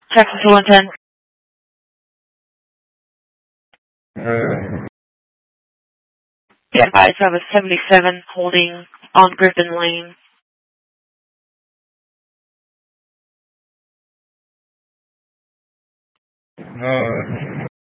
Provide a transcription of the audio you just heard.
Texas 110. Be advised, I was 77 holding on Griffin Lane.